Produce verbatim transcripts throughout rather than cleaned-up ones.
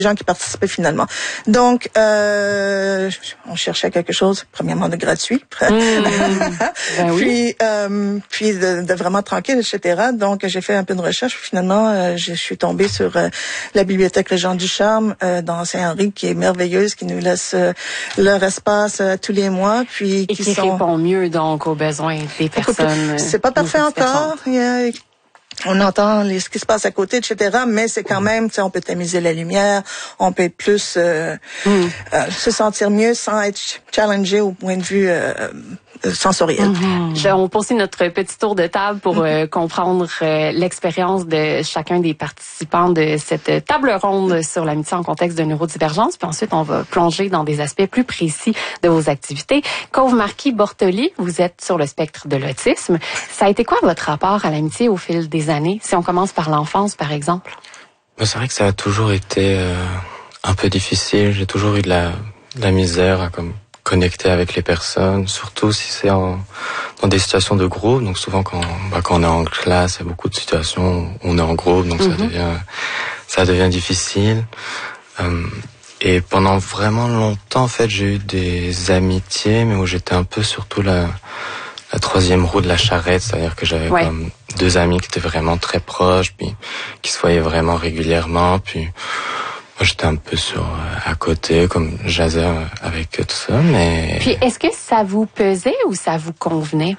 gens qui participaient finalement. Donc, euh, on cherchait quelque chose, premièrement de gratuit, mmh, ben oui. puis euh, puis de, de vraiment tranquille, et cetera. Donc, j'ai fait un peu de recherche. Finalement, euh, je suis tombée sur euh, la bibliothèque Régent Ducharme euh, dans Saint-Henri, qui est merveilleuse, qui nous laisse euh, leur espace euh, tous les mois, puis et qui, qui sont... répond mieux donc aux besoins des personnes. C'est pas parfait encore. Il y a... On entend les, ce qui se passe à côté, et cetera. Mais c'est quand même, tu sais, on peut tamiser la lumière, on peut plus euh, mm. euh, se sentir mieux sans être challengé au point de vue euh, sensoriel. Mm-hmm. Je, on poursuit notre petit tour de table pour mm-hmm. euh, comprendre euh, l'expérience de chacun des participants de cette table ronde sur l'amitié en contexte de neurodivergence. Puis ensuite, on va plonger dans des aspects plus précis de vos activités. Cauve Marquis-Bortoli, vous êtes sur le spectre de l'autisme. Ça a été quoi votre rapport à l'amitié au fil des années? Si on commence par l'enfance, par exemple. Ben, c'est vrai que ça a toujours été euh, un peu difficile. J'ai toujours eu de la, de la misère à comme connecter avec les personnes, surtout si c'est en, dans des situations de groupe. Donc souvent quand, bah, quand on est en classe, il y a beaucoup de situations où on est en groupe, donc mm-hmm. ça devient ça devient difficile. Euh, et pendant vraiment longtemps, en fait, j'ai eu des amitiés, mais où j'étais un peu surtout la la troisième roue de la charrette, c'est-à-dire que j'avais ouais. comme deux amis qui étaient vraiment très proches, puis qui se voyaient vraiment régulièrement, puis moi j'étais un peu sur à côté, comme jasais avec tout ça, mais... Puis est-ce que ça vous pesait ou ça vous convenait?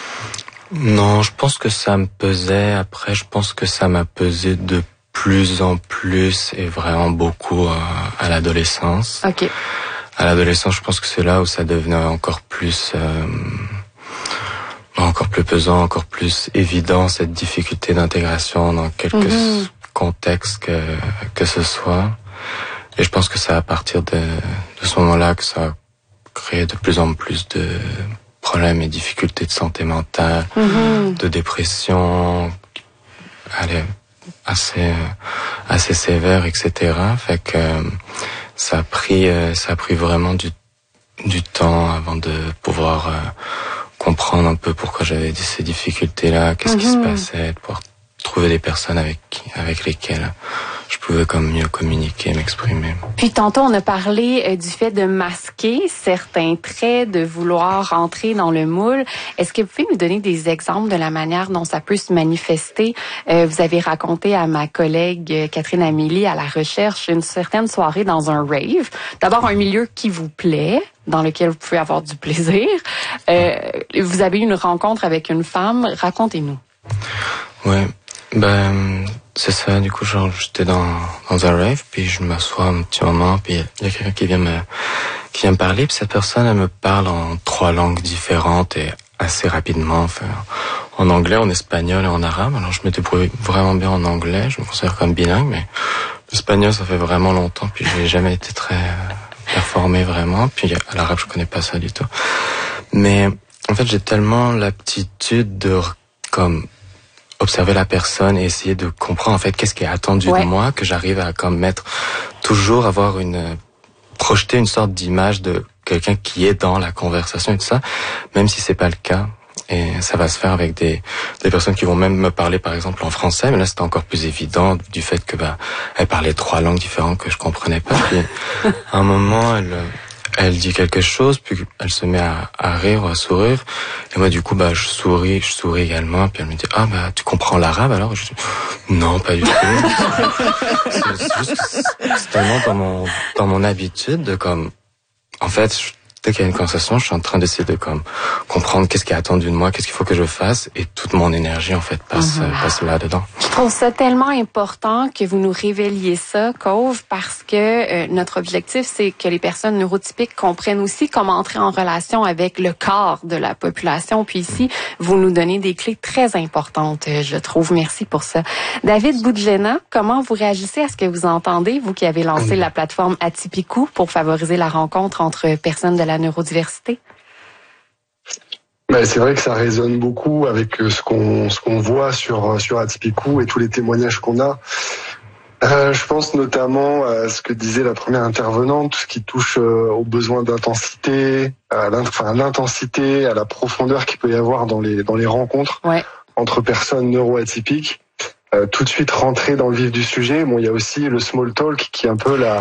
Non, je pense que ça me pesait. Après, je pense que ça m'a pesé de plus en plus et vraiment beaucoup à, à l'adolescence. Ok. À l'adolescence, je pense que c'est là où ça devenait encore plus... Euh, encore plus pesant, encore plus évident, cette difficulté d'intégration dans quelque mm-hmm. contexte que, que ce soit. Et je pense que c'est à partir de, de ce moment-là que ça a créé de plus en plus de problèmes et difficultés de santé mentale, mm-hmm. de dépression, allez, assez, assez sévère, et cetera. Fait que ça a pris, ça a pris vraiment du, du temps avant de pouvoir euh, comprendre un peu pourquoi j'avais ces difficultés-là, qu'est-ce mm-hmm. qui se passait, de pouvoir trouver des personnes avec avec lesquelles je pouvais comme mieux communiquer, m'exprimer. Puis tantôt, on a parlé euh, du fait de masquer certains traits, de vouloir entrer dans le moule. Est-ce que vous pouvez nous donner des exemples de la manière dont ça peut se manifester? Euh, vous avez raconté à ma collègue euh, Catherine Amélie à la recherche une certaine soirée dans un rave. D'abord, un milieu qui vous plaît, dans lequel vous pouvez avoir du plaisir. Euh, vous avez eu une rencontre avec une femme. Racontez-nous. Ouais, ben c'est ça. Du coup, genre j'étais dans dans un rave, puis je m'assois un petit moment, puis il y a quelqu'un qui vient me qui vient me parler, puis cette personne elle me parle en trois langues différentes et assez rapidement. Enfin, en anglais, en espagnol et en arabe. Alors je me débrouille vraiment bien en anglais. Je me considère comme bilingue, mais l'espagnol ça fait vraiment longtemps, puis j'ai jamais été très performé vraiment. Puis à l'arabe, je connais pas ça du tout. Mais en fait, j'ai tellement l'aptitude de comme observer la personne et essayer de comprendre en fait qu'est-ce qui est attendu ouais. de moi, que j'arrive à comme mettre toujours avoir une projeter une sorte d'image de quelqu'un qui est dans la conversation et tout ça, même si c'est pas le cas. Et ça va se faire avec des des personnes qui vont même me parler par exemple en français, mais là c'était encore plus évident du fait que bah elle parlait trois langues différentes que je comprenais pas. Puis à un moment elle elle dit quelque chose, puis elle se met à, à rire ou à sourire. Et moi, du coup, bah, je souris, je souris également. Puis elle me dit, ah, bah, tu comprends l'arabe alors? Je dis, non, pas du tout. c'est, c'est juste que c'est, c'est tellement dans mon, dans mon habitude de comme, en fait, je, dès qu'il y a une conversation, je suis en train d'essayer de comme comprendre qu'est-ce qui est attendu de moi, qu'est-ce qu'il faut que je fasse, et toute mon énergie en fait passe mm-hmm. euh, passe là-dedans. Je trouve ça tellement important que vous nous révéliez ça, Cauve, parce que euh, notre objectif c'est que les personnes neurotypiques comprennent aussi comment entrer en relation avec le corps de la population. Puis ici, mm. vous nous donnez des clés très importantes, je trouve. Merci pour ça. David Boudjena, comment vous réagissez à ce que vous entendez, vous qui avez lancé mm. la plateforme Atypicou pour favoriser la rencontre entre personnes de la la neurodiversité? Ben, c'est vrai que ça résonne beaucoup avec ce qu'on ce qu'on voit sur sur Atypicou et tous les témoignages qu'on a. Euh, je pense notamment à ce que disait la première intervenante, tout ce qui touche euh, aux besoins d'intensité, à, enfin, à l'intensité, à la profondeur qu'il peut y avoir dans les dans les rencontres ouais. entre personnes neuroatypiques. euh, tout de suite rentrer dans le vif du sujet. Bon, il y a aussi le small talk qui est un peu la